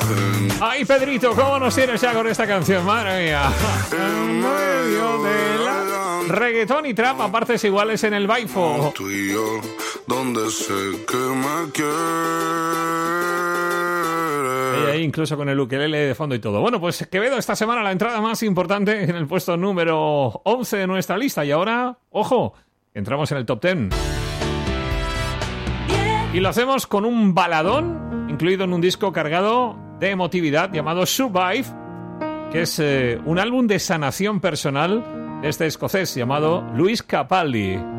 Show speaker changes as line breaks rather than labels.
Ay, Pedrito, ¿cómo nos tienes ya con esta canción? Madre mía. En medio de la... Reggaetón y trap a partes iguales en el baifo.
Tú y yo, donde sé que me quieres.
Y ahí incluso con el ukelele de fondo y todo. Bueno, pues Quevedo esta semana la entrada más importante en el puesto número 11 de nuestra lista. Y ahora, ojo, entramos en el top 10. Y lo hacemos con un baladón incluido en un disco cargado de emotividad llamado Survive, que es un álbum de sanación personal de este escocés llamado Luis Capaldi.